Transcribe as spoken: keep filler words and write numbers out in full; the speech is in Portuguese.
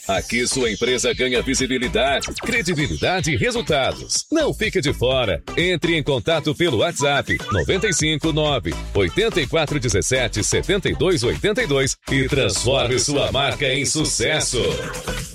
Aqui sua empresa ganha visibilidade, credibilidade e resultados. Não fique de fora. Entre em contato pelo WhatsApp nove cinco nove, oito quatro um sete, sete dois oito dois e transforme sua marca em sucesso.